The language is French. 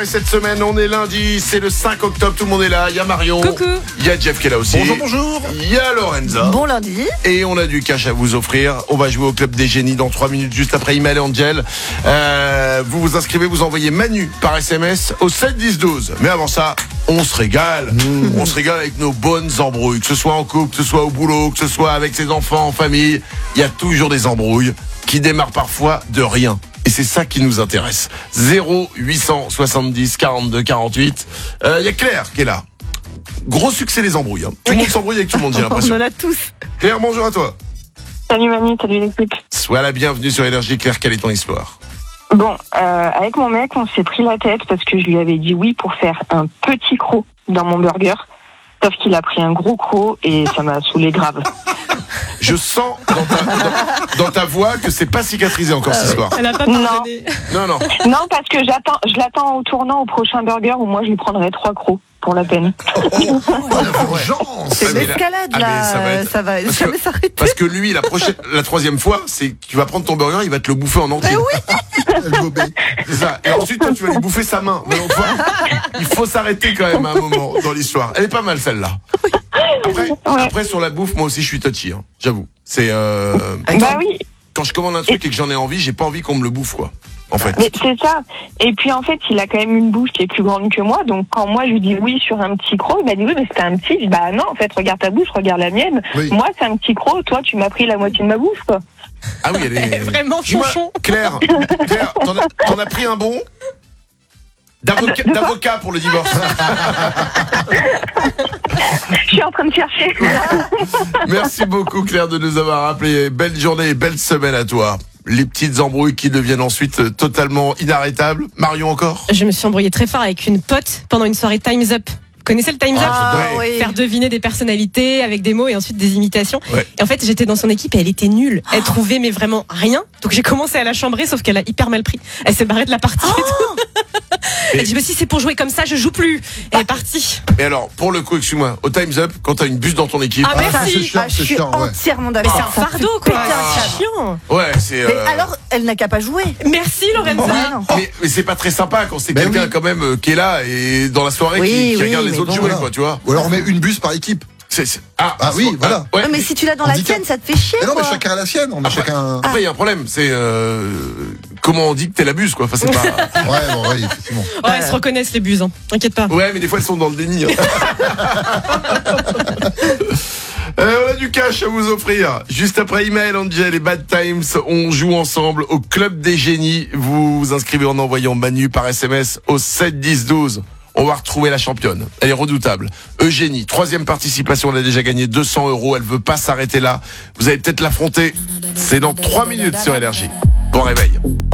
démarrer cette semaine. On est lundi, c'est le 5 octobre, tout le monde est là. Il y a Marion. Coucou. Il y a Jeff qui est là aussi. Bonjour. Il y a Lorenza. Bon lundi. Et on a du cash à vous offrir. On va jouer au Club des Génies dans 3 minutes, juste après Email et Angel. Vous vous inscrivez, vous envoyez Manu par SMS au 7 10 12. Mais avant ça, on se régale. On se régale avec nos bonnes embrouilles. Que ce soit en couple, que ce soit au boulot, que ce soit avec ses enfants, en famille. Il y a toujours des embrouilles qui démarrent parfois de rien. Et c'est ça qui nous intéresse. 0870 42 48. Il y a Claire qui est là. Gros succès les embrouilles. Tout le monde s'embrouille avec tout le monde, j'ai l'impression. On en a tous. Claire, bonjour à toi. Salut Manu, salut l'équipe. Sois la bienvenue sur Énergie. Claire, quelle est ton histoire? Bon, avec mon mec, on s'est pris la tête parce que je lui avais dit oui pour faire un petit croc dans mon burger. Sauf qu'il a pris un gros croc et ça m'a saoulé grave. Je sens dans ta voix que c'est pas cicatrisé encore cette histoire. Elle a pas pardonné. Non. Non, parce que je l'attends au tournant au prochain burger où moi je lui prendrai 3 crocs pour la peine. La vengeance. C'est Ouais, mais l'escalade là- là. Ah, mais Ça va parce jamais que- s'arrêter. Parce que lui, la troisième fois, c'est que tu vas prendre ton burger, il va te le bouffer en entier. Elle gobait. C'est ça. Et ensuite, toi, tu vas lui bouffer sa main. Mais donc, il faut s'arrêter quand même à un moment dans l'histoire. Elle est pas mal celle-là. Après, sur la bouffe, moi aussi, je suis touchy. Hein. J'avoue. C'est Bah oui, quand je commande un truc et que j'en ai envie, j'ai pas envie qu'on me le bouffe, quoi. En fait. mais c'est ça. Et puis en fait, il a quand même une bouche qui est plus grande que moi. Donc quand moi je lui dis oui sur un petit croc, il m'a dit oui mais c'était un petit. Je dis bah non, en fait regarde ta bouche, regarde la mienne. Oui. Moi c'est un petit croc, toi tu m'as pris la moitié de ma bouche quoi. Ah oui, elle est Vraiment Dis-moi, chonchon. Claire, t'en as pris un bon d'avocat pour le divorce. Je suis en train de chercher. Merci beaucoup Claire de nous avoir rappelé. Belle journée et belle semaine à toi. Les petites embrouilles qui deviennent ensuite totalement inarrêtables. Marion encore? Je me suis embrouillée très fort avec une pote pendant une soirée Time's Up. Vous connaissez le Time's Up? Ah, Ouais. oui. Faire deviner des personnalités avec des mots et ensuite des imitations. Ouais. Et en fait, j'étais dans son équipe et elle était nulle. Elle trouvait mais vraiment rien. Donc j'ai commencé à la chambrer, sauf qu'elle a hyper mal pris. Elle s'est barrée de la partie. et tout. Elle dit mais si c'est pour jouer comme ça, je joue plus. Elle est partie. Mais alors, pour le coup, excuse-moi, au Time's Up, quand t'as une buse dans ton équipe. Ah, merci. c'est chiant, Ah, je c'est suis chiant, ouais. entièrement Mais d'accord. c'est un Ça fardeau fait quoi. péter un câble. C'est chiant. Ouais, c'est. Mais alors, elle n'a qu'à pas jouer. Merci Lorenza. Mais c'est pas très sympa quand c'est Ben quelqu'un oui. quand même qui est là et dans la soirée Oui, qui oui, regarde les mais autres bon, jouer, voilà. quoi, tu vois. Ou alors on met une buse par équipe. Ah oui, voilà. Ouais. Non, mais si tu l'as dans la Handicap. tienne, ça te fait chier. Mais non, mais quoi. chacun a la sienne. On a chacun. Après, il y a un problème, c'est comment on dit que t'es la buse, quoi. Enfin, c'est pas. Ouais, bon, ouais, effectivement. Ouais, elles se reconnaissent les buses. Hein. T'inquiète pas. Ouais, mais des fois elles sont dans le déni. Hein. On a du cash à vous offrir. Juste après Email, Angel et Bad Times, on joue ensemble au Club des Génies. Vous vous inscrivez en envoyant Manu par SMS au 7 10 12. On va retrouver la championne. Elle est redoutable. Eugénie, 3e participation, elle a déjà gagné 200 €. Elle veut pas s'arrêter là. Vous allez peut-être l'affronter. C'est dans 3 minutes sur Énergie. Bon réveil.